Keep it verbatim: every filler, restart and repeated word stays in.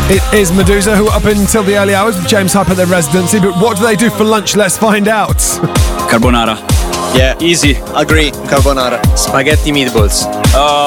It is Medusa, who are up until the early hours with James Hype at their residency, but what do they do for lunch? Let's find out. Carbonara. Yeah, Easy. agree. Carbonara. Spaghetti meatballs. Uh,